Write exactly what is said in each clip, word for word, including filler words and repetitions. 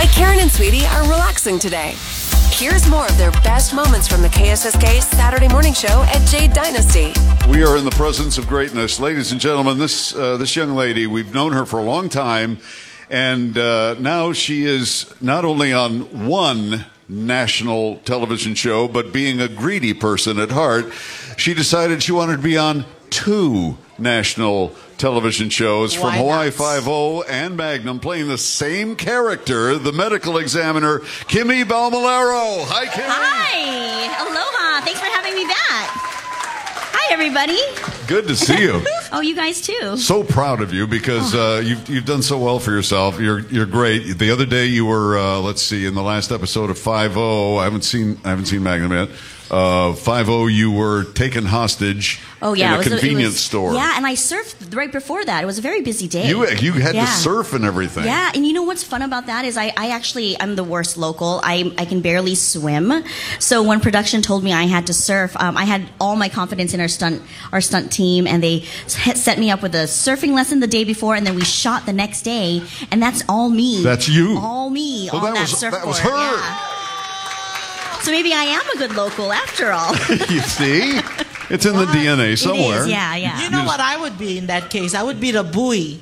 like Karen and Sweetie are relaxing today. Here's more of their best moments from the K S S K Saturday Morning Show at Jade Dynasty. We are in the presence of greatness. Ladies and gentlemen, this uh, this young lady, we've known her for a long time, and uh, now she is not only on one national television show, but being a greedy person at heart, she decided she wanted to be on two national television shows. Why from Hawaii not? Five-O and Magnum, playing the same character, the medical examiner, Kimmy Balmolero. Hi, Kimmy. Hi. Aloha. Thanks for having me back. Hi, everybody. Good to see you. Oh, you guys too. So proud of you because uh, you've you've done so well for yourself. You're you're great. The other day you were uh, let's see, in the last episode of Five-O. I haven't seen I haven't seen Magnum yet. Uh, Five-O, you were taken hostage. Oh yeah, in a it was convenience it was, store. Yeah, and I surfed right before that. It was a very busy day. You you had yeah. to surf and everything. Yeah, and you know what's fun about that is I, I actually I'm the worst local. I I can barely swim. So when production told me I had to surf, um, I had all my confidence in our stunt our stunt team, and they set me up with a surfing lesson the day before, and then we shot the next day, and that's all me. That's you. All me Well, on that that, was- surfboard. that was her. Yeah. So maybe I am a good local after all. You see, it's in the D N A somewhere. It is, yeah, yeah. You know what I would be in that case? I would be the buoy.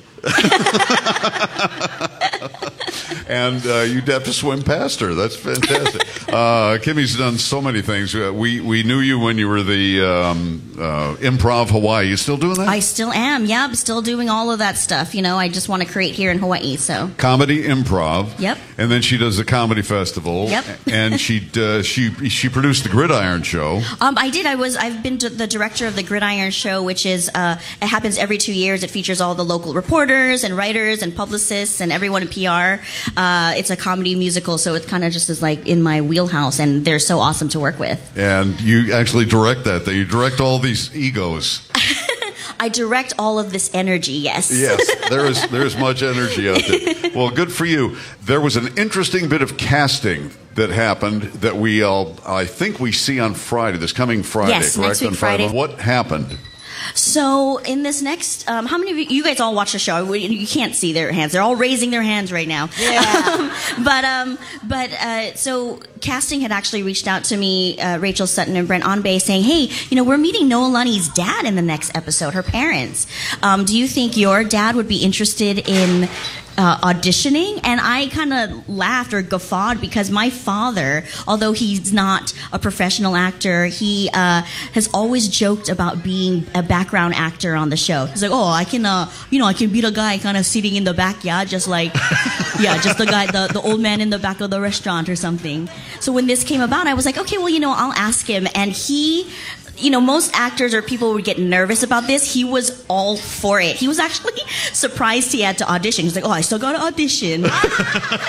And uh, you'd have to swim past her. That's fantastic. uh, Kimmy's done so many things. Uh, we we knew you when you were the um, uh, Improv Hawaii. You still doing that? I still am. Yeah, I'm still doing all of that stuff. You know, I just want to create here in Hawaii. So Comedy Improv. Yep. And then she does the Comedy Festival. Yep. And she uh, she she produced the Gridiron Show. um, I did. I was. I've been to the director of the Gridiron Show, which is uh, it happens every two years. It features all the local reporters and writers and publicists and everyone in P R. Uh, it's a comedy musical, so it kind of just is like in my wheelhouse, and they're so awesome to work with. And you actually direct that. That you direct all these egos. I direct all of this energy. Yes. Yes, there is there is much energy out there. Well, good for you. There was an interesting bit of casting that happened that we all, I think we see on Friday, this coming Friday, Yes, correct? next week, On Friday. Friday. What happened? So in this next, um, how many of you, you guys all watch the show? You can't see their hands; they're all raising their hands right now. Yeah. Um, but um, but uh, so casting had actually reached out to me, uh, Rachel Sutton and Brent Onbay, saying, "Hey, you know, we're meeting Noelani's dad in the next episode. Her parents. Um, do you think your dad would be interested in?" Uh, auditioning?" And I kind of laughed or guffawed because my father, although he's not a professional actor, he uh, has always joked about being a background actor on the show. He's like, "Oh, I can, uh, you know, I can be the guy kind of sitting in the backyard, just like, yeah, just the guy, the, the old man in the back of the restaurant or something." So when this came about, I was like, okay, well, you know, I'll ask him. And he... You know, most actors or people would get nervous about this. He was all for it. He was actually surprised he had to audition. He's like, "Oh, I still got to audition."